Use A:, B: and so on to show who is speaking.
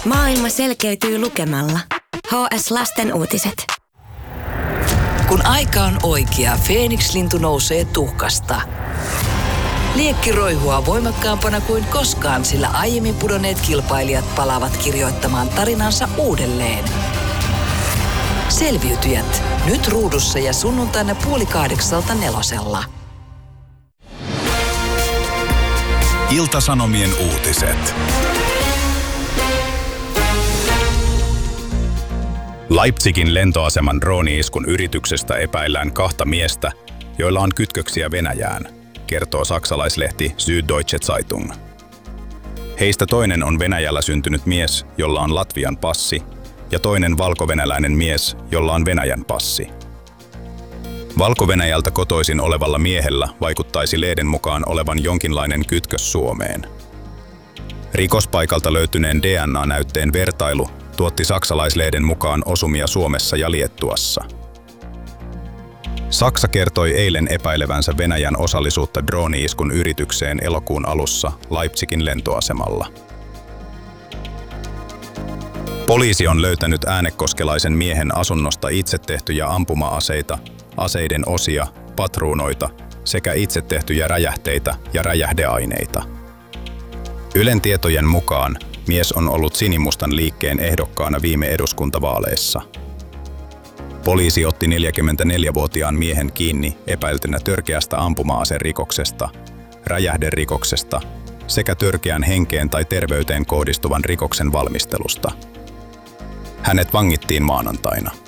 A: Maailma selkeytyy lukemalla. HS Lasten uutiset.
B: Kun aika on oikea, Feeniks-lintu nousee tuhkasta. Liekki roihua voimakkaampana kuin koskaan, sillä aiemmin pudonneet kilpailijat palaavat kirjoittamaan tarinansa uudelleen. Selviytyjät. Nyt ruudussa ja sunnuntaina 7:30 Nelosella.
C: Ilta-Sanomien uutiset. Leipzigin lentoaseman drooni-iskun yrityksestä epäillään 2 miestä, joilla on kytköksiä Venäjään, kertoo saksalaislehti Süddeutsche Zeitung. Heistä toinen on Venäjällä syntynyt mies, jolla on Latvian passi, ja toinen valkovenäläinen mies, jolla on Venäjän passi. Valko-Venäjältä kotoisin olevalla miehellä vaikuttaisi lehden mukaan olevan jonkinlainen kytkös Suomeen. Rikospaikalta löytyneen DNA-näytteen vertailu tuotti saksalaislehden mukaan osumia Suomessa ja Liettuassa. Saksa kertoi eilen epäilevänsä Venäjän osallisuutta drooni-iskun yritykseen elokuun alussa Leipzigin lentoasemalla. Poliisi on löytänyt äänekoskelaisen miehen asunnosta itse tehtyjä ampuma-aseita, aseiden osia, patruunoita sekä itse tehtyjä räjähteitä ja räjähdeaineita. Ylen tietojen mukaan mies on ollut Sinimustan liikkeen ehdokkaana viime eduskuntavaaleissa. Poliisi otti 44-vuotiaan miehen kiinni epäiltynä törkeästä ampuma-aserikoksesta, räjähderikoksesta sekä törkeän henkeen tai terveyteen kohdistuvan rikoksen valmistelusta. Hänet vangittiin maanantaina.